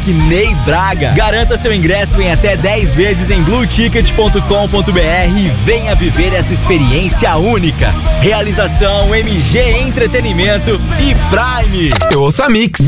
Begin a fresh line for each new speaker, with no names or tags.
craque Ney Braga. Garanta seu ingresso em até 10 vezes em blueticket.com.br e venha viver essa experiência única. Realização MG Entretenimento e Prime.
Eu ouço a Mix.